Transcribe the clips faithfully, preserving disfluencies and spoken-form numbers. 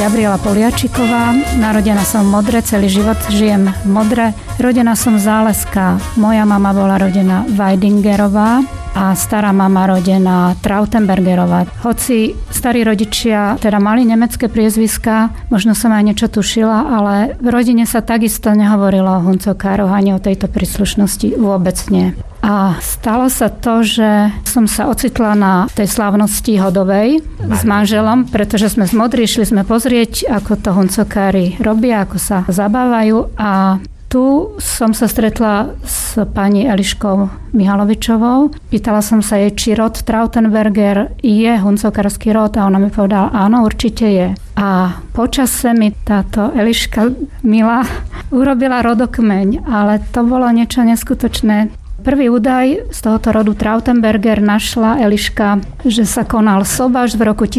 Gabriela Poliačiková, narodená som v Modre, celý život žijem v Modre. Rodená som Záleska, moja mama bola rodená Weidingerová a stará mama rodená Trautenbergerová. Hoci starí rodičia teda mali nemecké priezviská, možno som aj niečo tušila, ale v rodine sa takisto nehovorilo o Huncokároch ani o tejto príslušnosti, vôbec nie. A stalo sa to, že som sa ocitla na tej slávnosti hodovej s manželom, pretože sme z Modry išli sme pozrieť, ako to Huncokári robia, ako sa zabávajú, a tu som sa stretla s pani Eliškou Mihalovičovou. Pýtala som sa jej, či rod Trautenberger je huncokársky rod, a ona mi povedala, áno, určite je. A počase mi táto Eliška Mila urobila rodokmeň, ale to bolo niečo neskutočné. Prvý údaj z tohoto rodu Trautenberger našla Eliška, že sa konal sobáš v roku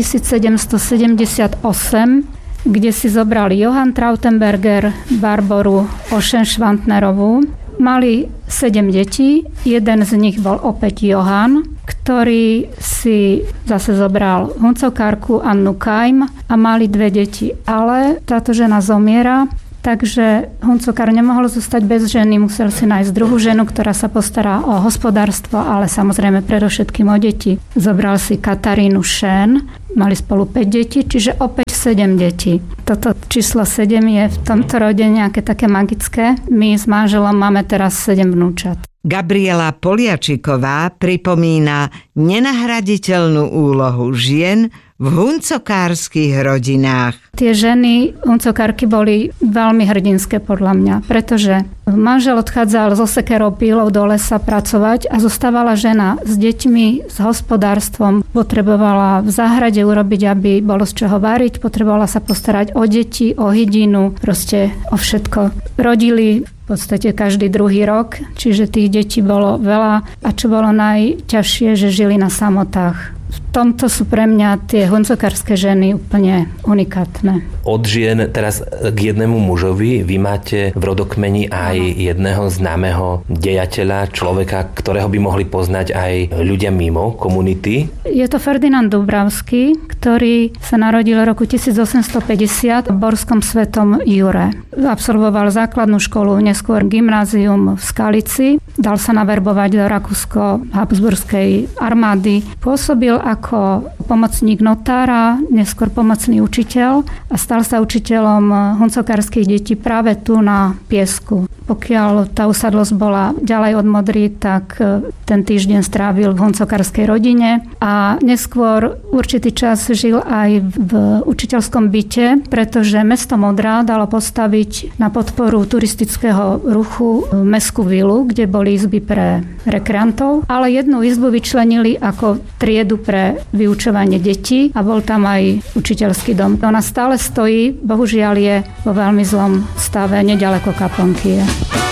tisícsedemstosedemdesiatosem, kde si zobrali Johann Trautenberger, Barboru Oschenschwantnerovú. Mali sedem detí, jeden z nich bol opäť Johann, ktorý si zase zobral Huncokárku Annu Keim a mali dve deti. Ale táto žena zomiera, takže Huncokár nemohol zostať bez ženy, musel si nájsť druhú ženu, ktorá sa postará o hospodárstvo, ale samozrejme predovšetkým o deti. Zobral si Katarínu Schön, mali spolu päť detí, čiže opäť sedem detí. Toto číslo sedem je v tomto rode nejaké také magické. My s manželom máme teraz sedem vnúčat. Gabriela Poliačiková pripomína nenahraditeľnú úlohu žien v huncokárskych rodinách. Tie ženy huncokárky boli veľmi hrdinské podľa mňa, pretože manžel odchádzal so sekerou pílou do lesa pracovať a zostávala žena s deťmi, s hospodárstvom. Potrebovala v záhrade urobiť, aby bolo z čoho variť, potrebovala sa postarať o deti, o hydinu, proste o všetko. Rodili v podstate každý druhý rok, čiže tých detí bolo veľa a čo bolo najťažšie, že žili na samotách. V tomto sú pre mňa tie huncokárske ženy úplne unikátne. Od žien teraz k jednému mužovi. Vy máte v rodokmeni aj jedného známeho dejateľa, človeka, ktorého by mohli poznať aj ľudia mimo komunity. Je to Ferdinand Dubravský, ktorý sa narodil v roku tisícosemstopäťdesiat v Borskom Svetom Jure. Absolvoval základnú školu, neskôr gymnázium v Skalici. Dal sa naverbovať do Rakúsko-Habsburskej armády. Pôsobil ako pomocník notára, neskôr pomocný učiteľ a stal sa učiteľom huncokárskych detí práve tu na Piesku. Pokiaľ tá usadlosť bola ďalej od Modry, tak ten týždeň strávil v huncokárskej rodine a neskôr určitý čas žil aj v učiteľskom byte, pretože mesto Modra dalo postaviť na podporu turistického ruchu mestskú vilu, kde boli izby pre rekreantov, ale jednu izbu vyčlenili ako triedu pre vyučovanie detí a bol tam aj učiteľský dom. Ona stále stojí, bohužiaľ je vo veľmi zlom stave, neďaleko kaplnky je.